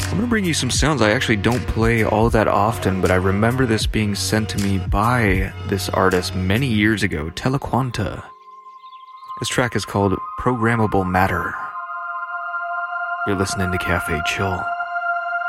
I'm gonna bring you some sounds I actually don't play all that often, but I remember this being sent to me by this artist many years ago, Telequanta. This track is called Programmable Matter. You're listening to Cafe Chill.